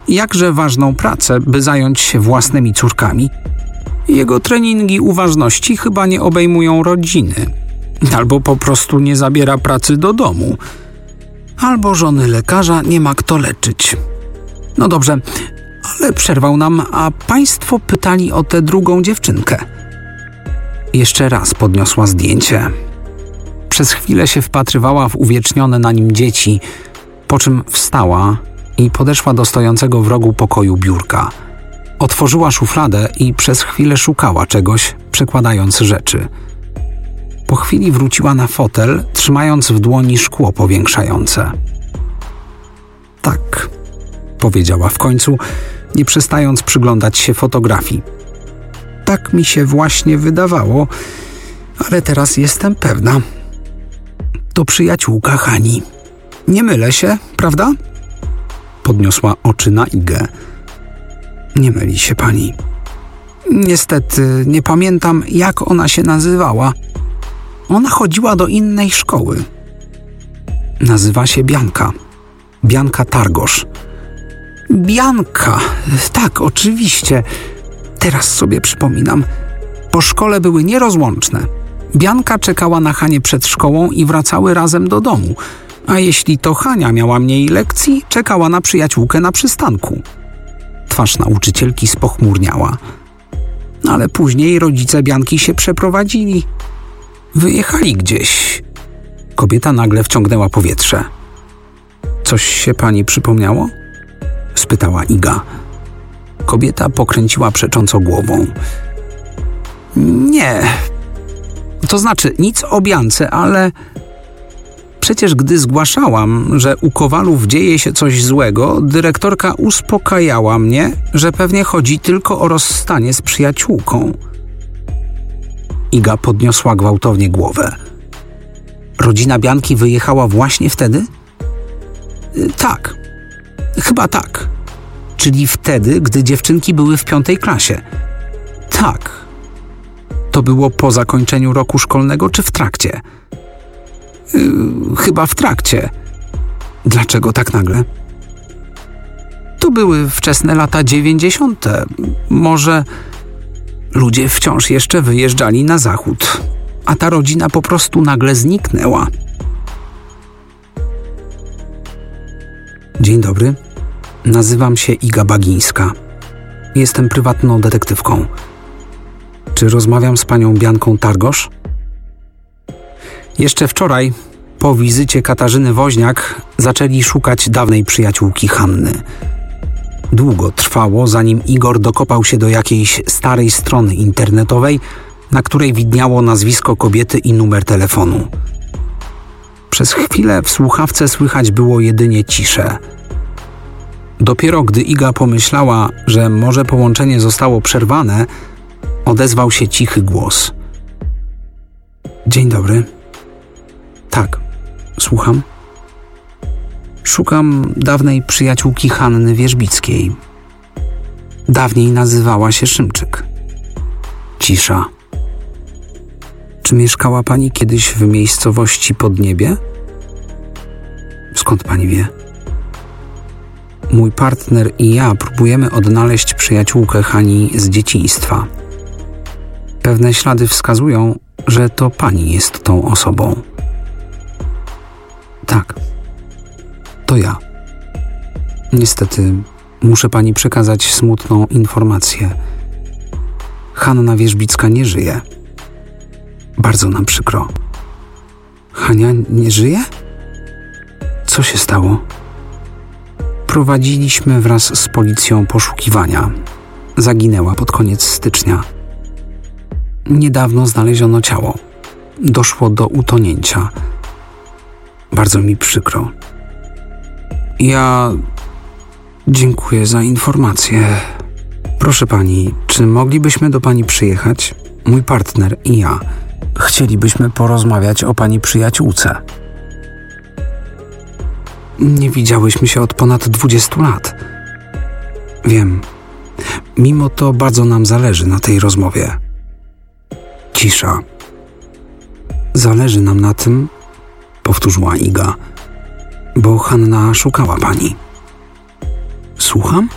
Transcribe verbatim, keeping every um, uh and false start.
jakże ważną pracę, by zająć się własnymi córkami. Jego treningi uważności chyba nie obejmują rodziny. Albo po prostu nie zabiera pracy do domu. Albo żony lekarza nie ma kto leczyć. No dobrze, ale przerwał nam, a państwo pytali o tę drugą dziewczynkę. Jeszcze raz podniosła zdjęcie. Przez chwilę się wpatrywała w uwiecznione na nim dzieci, po czym wstała i podeszła do stojącego w rogu pokoju biurka. Otworzyła szufladę i przez chwilę szukała czegoś, przekładając rzeczy. Po chwili wróciła na fotel, trzymając w dłoni szkło powiększające. Tak, powiedziała w końcu, nie przestając przyglądać się fotografii. Tak mi się właśnie wydawało, ale teraz jestem pewna. To przyjaciółka Hani. Nie mylę się, prawda? Podniosła oczy na Igę. Nie myli się pani. Niestety nie pamiętam, jak ona się nazywała. Ona chodziła do innej szkoły. Nazywa się Bianka. Bianka Targosz. Bianka, tak, oczywiście. Teraz sobie przypominam. Po szkole były nierozłączne. Bianka czekała na Hanię przed szkołą i wracały razem do domu. A jeśli to Hania miała mniej lekcji, czekała na przyjaciółkę na przystanku. Twarz nauczycielki spochmurniała. Ale później rodzice Bianki się przeprowadzili. Wyjechali gdzieś. Kobieta nagle wciągnęła powietrze. Coś się pani przypomniało? Spytała Iga. Kobieta pokręciła przecząco głową. Nie. To znaczy nic o Biance, ale... Przecież gdy zgłaszałam, że u Kowalów dzieje się coś złego, dyrektorka uspokajała mnie, że pewnie chodzi tylko o rozstanie z przyjaciółką. Iga podniosła gwałtownie głowę. Rodzina Bianki wyjechała właśnie wtedy? Tak. Chyba tak. Czyli wtedy, gdy dziewczynki były w piątej klasie. Tak. To było po zakończeniu roku szkolnego czy w trakcie? Yy, chyba w trakcie. Dlaczego tak nagle? To były wczesne lata dziewięćdziesiąte. Może ludzie wciąż jeszcze wyjeżdżali na zachód, a ta rodzina po prostu nagle zniknęła. Dzień dobry. Nazywam się Iga Bagińska. Jestem prywatną detektywką. Czy rozmawiam z panią Bianką Targosz? Jeszcze wczoraj, po wizycie Katarzyny Woźniak, zaczęli szukać dawnej przyjaciółki Hanny. Długo trwało, zanim Igor dokopał się do jakiejś starej strony internetowej, na której widniało nazwisko kobiety i numer telefonu. Przez chwilę w słuchawce słychać było jedynie ciszę. Dopiero gdy Iga pomyślała, że może połączenie zostało przerwane, odezwał się cichy głos. Dzień dobry. Tak, słucham. Szukam dawnej przyjaciółki Hanny Wierzbickiej. Dawniej nazywała się Szymczyk. Cisza. Czy mieszkała pani kiedyś w miejscowości Podniebie? Skąd pani wie? Mój partner i ja próbujemy odnaleźć przyjaciółkę Hani z dzieciństwa. Pewne ślady wskazują, że to pani jest tą osobą. Tak. To ja. Niestety, muszę pani przekazać smutną informację. Hanna Wierzbicka nie żyje. Bardzo nam przykro. Hania nie żyje? Co się stało? Prowadziliśmy wraz z policją poszukiwania. Zaginęła pod koniec stycznia. Niedawno znaleziono ciało. Doszło do utonięcia. Bardzo mi przykro. Ja dziękuję za informację. Proszę pani, czy moglibyśmy do pani przyjechać? Mój partner i ja. Chcielibyśmy porozmawiać o pani przyjaciółce. Nie widziałyśmy się od ponad dwudziestu lat. Wiem. Mimo to bardzo nam zależy na tej rozmowie. Cisza. Zależy nam na tym, powtórzyła Iga, bo Hanna szukała pani. Słucham?